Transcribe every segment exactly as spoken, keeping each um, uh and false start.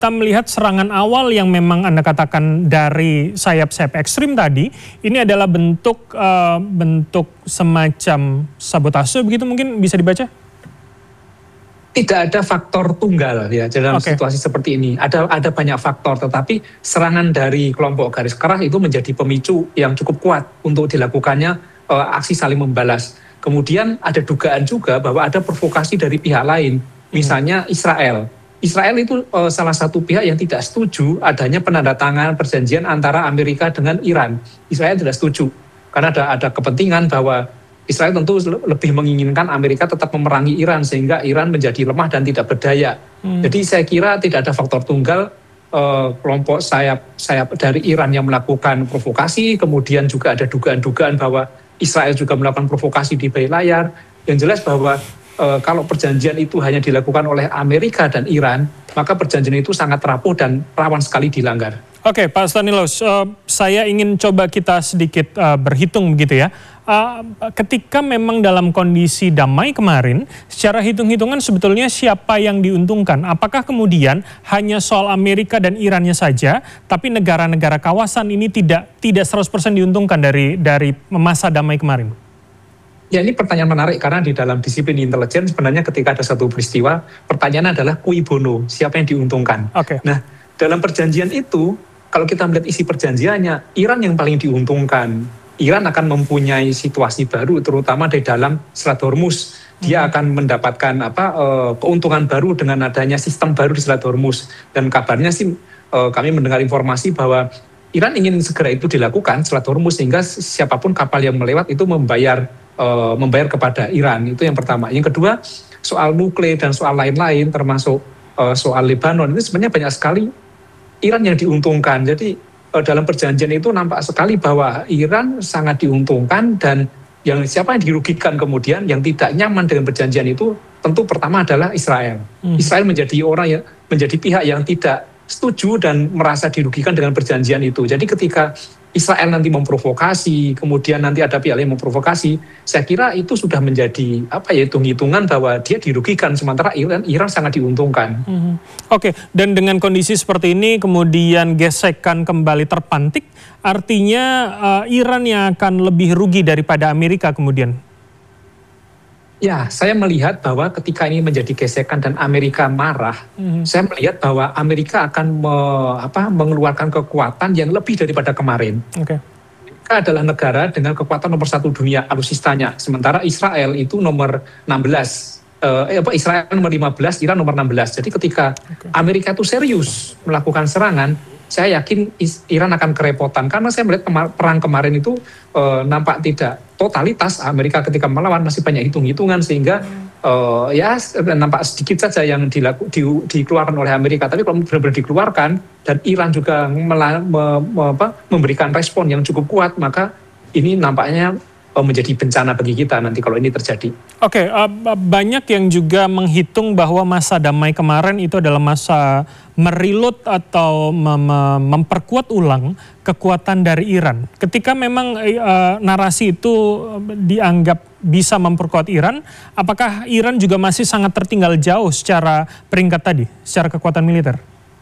kita melihat serangan awal yang memang Anda katakan dari sayap-sayap ekstrim tadi, ini adalah bentuk uh, bentuk semacam sabotase begitu mungkin bisa dibaca? Tidak ada faktor tunggal ya dalam okay. situasi seperti ini. Ada ada banyak faktor, tetapi serangan dari kelompok garis keras itu menjadi pemicu yang cukup kuat untuk dilakukannya uh, aksi saling membalas. Kemudian ada dugaan juga bahwa ada provokasi dari pihak lain, misalnya hmm. Israel. Israel itu uh, salah satu pihak yang tidak setuju adanya penandatanganan perjanjian antara Amerika dengan Iran. Israel tidak setuju karena ada ada kepentingan bahwa Israel tentu lebih menginginkan Amerika tetap memerangi Iran sehingga Iran menjadi lemah dan tidak berdaya. Hmm. Jadi saya kira tidak ada faktor tunggal uh, kelompok sayap sayap dari Iran yang melakukan provokasi, kemudian juga ada dugaan-dugaan bahwa Israel juga melakukan provokasi di balik layar. Yang jelas bahwa Uh, kalau perjanjian itu hanya dilakukan oleh Amerika dan Iran, maka perjanjian itu sangat rapuh dan rawan sekali dilanggar. Oke, Pak Stanislaus, uh, saya ingin coba kita sedikit uh, berhitung begitu ya. Uh, ketika memang dalam kondisi damai kemarin, secara hitung-hitungan sebetulnya siapa yang diuntungkan? Apakah kemudian hanya soal Amerika dan Irannya saja, tapi negara-negara kawasan ini tidak tidak seratus persen diuntungkan dari dari masa damai kemarin? Ya, ini pertanyaan menarik karena di dalam disiplin intelijen sebenarnya ketika ada satu peristiwa, pertanyaan adalah cui bono, siapa yang diuntungkan. Okay. Nah, dalam perjanjian itu, kalau kita melihat isi perjanjiannya, Iran yang paling diuntungkan. Iran akan mempunyai situasi baru, terutama di dalam Selat Hormuz. Dia hmm. akan mendapatkan apa uh, keuntungan baru dengan adanya sistem baru di Selat Hormuz. Dan kabarnya sih uh, kami mendengar informasi bahwa Iran ingin segera itu dilakukan Selat Hormuz sehingga siapapun kapal yang melewat itu membayar Uh, membayar kepada Iran. Itu yang pertama. Yang kedua, soal nuklir dan soal lain-lain termasuk uh, soal Lebanon itu sebenarnya banyak sekali Iran yang diuntungkan. Jadi uh, dalam perjanjian itu nampak sekali bahwa Iran sangat diuntungkan dan yang siapa yang dirugikan kemudian yang tidak nyaman dengan perjanjian itu tentu pertama adalah Israel. Hmm. Israel menjadi orang yang menjadi pihak yang tidak setuju dan merasa dirugikan dengan perjanjian itu. Jadi ketika Israel nanti memprovokasi, kemudian nanti ada pihak yang memprovokasi, saya kira itu sudah menjadi apa ya hitung-hitungan bahwa dia dirugikan, sementara Iran Iran sangat diuntungkan. Mm-hmm. Oke, okay. Dan dengan kondisi seperti ini kemudian gesekan kembali terpantik, artinya uh, Iran yang akan lebih rugi daripada Amerika kemudian? Ya, saya melihat bahwa ketika ini menjadi gesekan dan Amerika marah, mm-hmm. saya melihat bahwa Amerika akan me, apa, mengeluarkan kekuatan yang lebih daripada kemarin. Okay. Amerika adalah negara dengan kekuatan nomor satu dunia alutsistanya, sementara Israel itu nomor enam belas. Eh, Israel nomor lima belas, Iran nomor enam belas. Jadi ketika okay. Amerika itu serius melakukan serangan, saya yakin Iran akan kerepotan karena saya melihat kemar- perang kemarin itu uh, nampak tidak totalitas. Amerika ketika melawan masih banyak hitung-hitungan sehingga uh, ya nampak sedikit saja yang dilaku, di, dikeluarkan oleh Amerika. Tapi kalau benar-benar dikeluarkan dan Iran juga mela, me, me, apa, memberikan respon yang cukup kuat, maka ini nampaknya uh, menjadi bencana bagi kita nanti kalau ini terjadi. Oke, okay, uh, banyak yang juga menghitung bahwa masa damai kemarin itu adalah masa mereload atau mem memperkuat ulang kekuatan dari Iran. Ketika memang uh, narasi itu dianggap bisa memperkuat Iran, apakah Iran juga masih sangat tertinggal jauh secara peringkat tadi, secara kekuatan militer?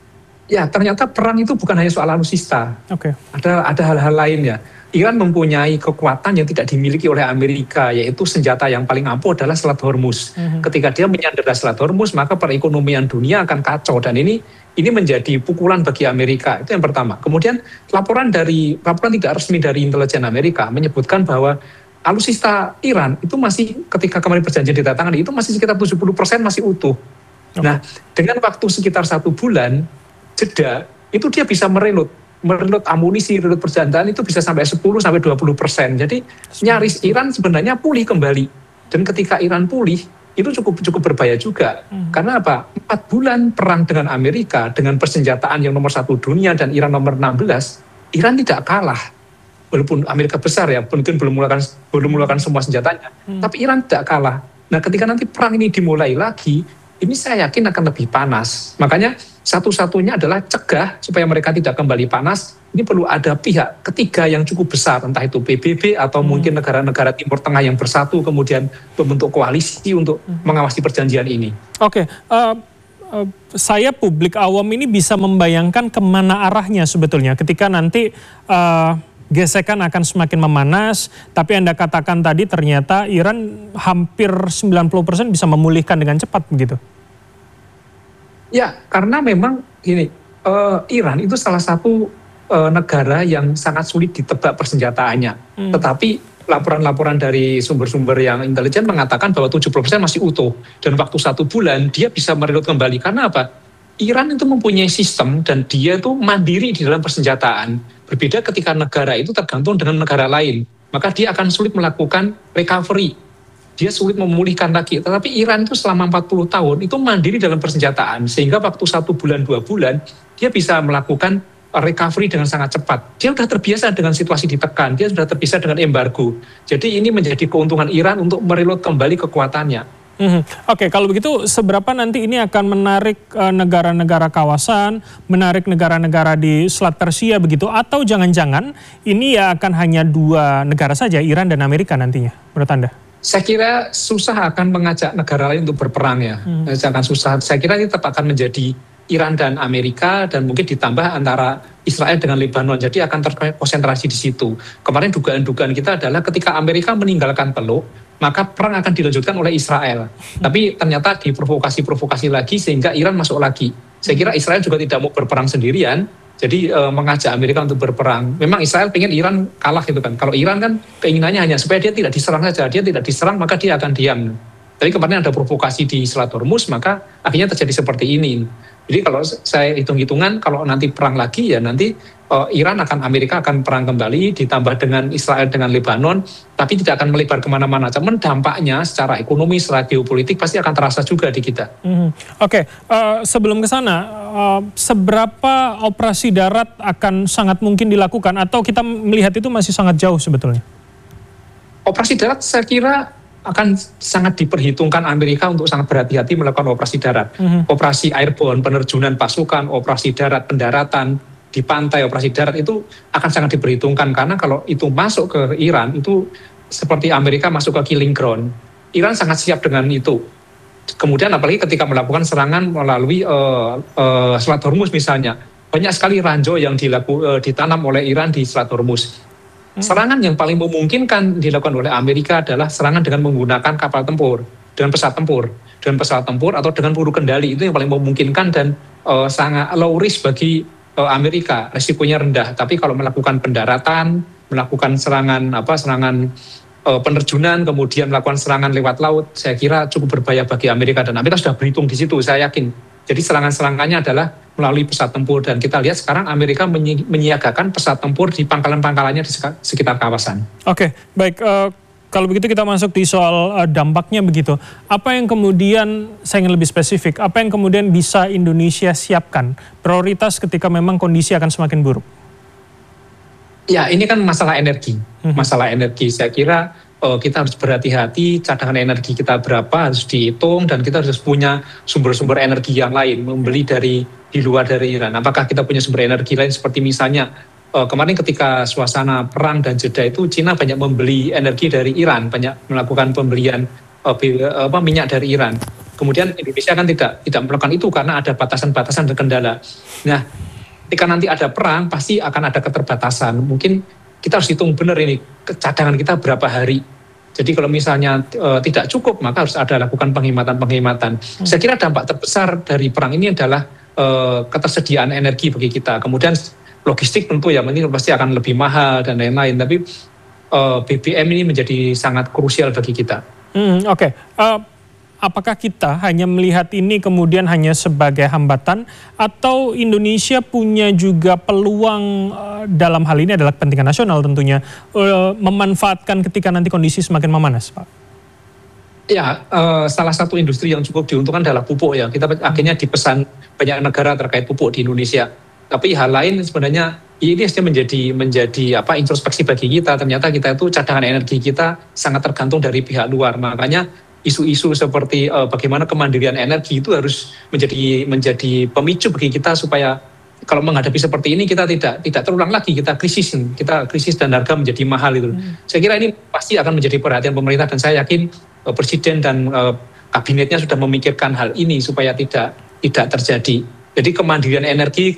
Ya, ternyata perang itu bukan hanya soal alutsista. Oke. Okay. Ada ada hal-hal lain ya. Iran mempunyai kekuatan yang tidak dimiliki oleh Amerika, yaitu senjata yang paling ampuh adalah Selat Hormuz. Mm-hmm. Ketika dia menyandera Selat Hormuz, maka perekonomian dunia akan kacau dan ini ini menjadi pukulan bagi Amerika. Itu yang pertama. Kemudian laporan dari laporan tidak resmi dari intelijen Amerika menyebutkan bahwa alutsista Iran itu masih ketika kemarin perjanjian ditandatangani itu masih sekitar tujuh puluh persen masih utuh. Okay. Nah, dengan waktu sekitar satu bulan jeda itu dia bisa mereload. Mereload amunisi, mereload persenjataan itu bisa sampai sepuluh sampai dua puluh persen. Jadi nyaris Iran sebenarnya pulih kembali. Dan ketika Iran pulih, itu cukup cukup berbahaya juga. Hmm. Karena apa? Empat bulan perang dengan Amerika, dengan persenjataan yang nomor satu dunia dan Iran nomor enam belas, Iran tidak kalah. Walaupun Amerika besar ya, mungkin belum mengeluarkan, belum mengeluarkan semua senjatanya. Hmm. Tapi Iran tidak kalah. Nah ketika nanti perang ini dimulai lagi, ini saya yakin akan lebih panas. Makanya satu-satunya adalah cegah supaya mereka tidak kembali panas. Ini perlu ada pihak ketiga yang cukup besar, entah itu P B B atau hmm. mungkin negara-negara Timur Tengah yang bersatu kemudian membentuk koalisi untuk hmm. mengawasi perjanjian ini. Oke, okay. uh, uh, saya publik awam ini bisa membayangkan kemana arahnya sebetulnya ketika nanti uh, gesekan akan semakin memanas, tapi Anda katakan tadi ternyata Iran hampir sembilan puluh persen bisa memulihkan dengan cepat begitu. Ya, karena memang ini uh, Iran itu salah satu uh, negara yang sangat sulit ditebak persenjataannya. Hmm. Tetapi laporan-laporan dari sumber-sumber yang intelijen mengatakan bahwa tujuh puluh persen masih utuh. Dan waktu satu bulan dia bisa mereload kembali. Karena apa? Iran itu mempunyai sistem dan dia itu mandiri di dalam persenjataan. Berbeda ketika negara itu tergantung dengan negara lain. Maka dia akan sulit melakukan recovery. Dia sulit memulihkan lagi. Tetapi Iran itu selama empat puluh tahun itu mandiri dalam persenjataan. Sehingga waktu satu bulan, dua bulan, dia bisa melakukan recovery dengan sangat cepat. Dia sudah terbiasa dengan situasi ditekan, dia sudah terbiasa dengan embargo. Jadi ini menjadi keuntungan Iran untuk mereload kembali kekuatannya. Mm-hmm. Oke, okay, kalau begitu seberapa nanti ini akan menarik uh, negara-negara kawasan, menarik negara-negara di Selat Persia begitu, atau jangan-jangan ini ya akan hanya dua negara saja, Iran dan Amerika nantinya, menurut Anda? Saya kira susah akan mengajak negara lain untuk berperang ya. Hmm. Akan susah. Saya kira ini tetap akan menjadi Iran dan Amerika dan mungkin ditambah antara Israel dengan Lebanon. Jadi akan terkonsentrasi di situ. Kemarin dugaan-dugaan kita adalah ketika Amerika meninggalkan Teluk, maka perang akan dilanjutkan oleh Israel. Tapi ternyata diprovokasi-provokasi lagi sehingga Iran masuk lagi. Saya kira Israel juga tidak mau berperang sendirian. Jadi e, mengajak Amerika untuk berperang. Memang Israel pengen Iran kalah gitu kan. Kalau Iran kan keinginannya hanya supaya dia tidak diserang saja. Dia tidak diserang maka dia akan diam. Tapi kemarin ada provokasi di Selat Hormuz maka akhirnya terjadi seperti ini. Jadi kalau saya hitung-hitungan kalau nanti perang lagi ya nanti uh, Iran akan Amerika akan perang kembali ditambah dengan Israel dengan Lebanon tapi tidak akan melebar kemana-mana. Cuman dampaknya secara ekonomi, secara geopolitik pasti akan terasa juga di kita. Mm-hmm. Oke, okay. uh, sebelum ke sana uh, seberapa operasi darat akan sangat mungkin dilakukan atau kita melihat itu masih sangat jauh sebetulnya? Operasi darat saya kira akan sangat diperhitungkan Amerika untuk sangat berhati-hati melakukan operasi darat. Mm-hmm. Operasi airborne, penerjunan pasukan, operasi darat, pendaratan di pantai, operasi darat itu akan sangat diperhitungkan karena kalau itu masuk ke Iran itu seperti Amerika masuk ke killing ground. Iran sangat siap dengan itu. Kemudian apalagi ketika melakukan serangan melalui uh, uh, Selat Hormuz misalnya, banyak sekali ranjau yang dilaku, uh, ditanam oleh Iran di Selat Hormuz. Serangan yang paling memungkinkan dilakukan oleh Amerika adalah serangan dengan menggunakan kapal tempur, dengan pesawat tempur, dengan pesawat tempur atau dengan peluru kendali itu yang paling memungkinkan dan uh, sangat low risk bagi uh, Amerika, risikonya rendah. Tapi kalau melakukan pendaratan, melakukan serangan apa serangan uh, penerjunan, kemudian melakukan serangan lewat laut, saya kira cukup berbahaya bagi Amerika dan Amerika sudah berhitung di situ, saya yakin. Jadi serangan-serangannya adalah melalui pesawat tempur dan kita lihat sekarang Amerika menyiagakan pesawat tempur di pangkalan-pangkalannya di sekitar kawasan. Oke, baik. Uh, kalau begitu kita masuk di soal uh, dampaknya begitu. Apa yang kemudian, saya ingin lebih spesifik, apa yang kemudian bisa Indonesia siapkan? Prioritas ketika memang kondisi akan semakin buruk? Ya, ini kan masalah energi. Hmm. Masalah energi, saya kira Uh, kita harus berhati-hati, cadangan energi kita berapa harus dihitung dan kita harus punya sumber-sumber energi yang lain, membeli dari di luar dari Iran. Apakah kita punya sumber energi lain seperti misalnya uh, kemarin ketika suasana perang dan jeda itu Cina banyak membeli energi dari Iran, banyak melakukan pembelian uh, uh, apa, minyak dari Iran. Kemudian Indonesia kan tidak tidak melakukan itu karena ada batasan-batasan dan kendala. Nah, ketika nanti ada perang pasti akan ada keterbatasan. Mungkin kita harus hitung benar ini cadangan kita berapa hari. Jadi kalau misalnya e, tidak cukup maka harus ada lakukan penghematan-penghematan. Hmm. Saya kira dampak terbesar dari perang ini adalah e, ketersediaan energi bagi kita. Kemudian logistik tentu ya ini pasti akan lebih mahal dan lain-lain. Tapi e, B B M ini menjadi sangat krusial bagi kita. Hmm, Oke. Okay. Uh... Apakah kita hanya melihat ini kemudian hanya sebagai hambatan atau Indonesia punya juga peluang uh, dalam hal ini adalah kepentingan nasional tentunya uh, memanfaatkan ketika nanti kondisi semakin memanas, Pak? Ya, uh, salah satu industri yang cukup diuntungkan adalah pupuk ya. Kita akhirnya dipesan banyak negara terkait pupuk di Indonesia. Tapi hal lain sebenarnya ini menjadi menjadi apa introspeksi bagi kita. Ternyata kita itu cadangan energi kita sangat tergantung dari pihak luar. Makanya isu-isu seperti uh, bagaimana kemandirian energi itu harus menjadi menjadi pemicu bagi kita supaya kalau menghadapi seperti ini kita tidak tidak terulang lagi, kita krisis kita krisis dan harga menjadi mahal itu. Hmm. Saya kira ini pasti akan menjadi perhatian pemerintah dan saya yakin uh, presiden dan uh, kabinetnya sudah memikirkan hal ini supaya tidak tidak terjadi. Jadi kemandirian energi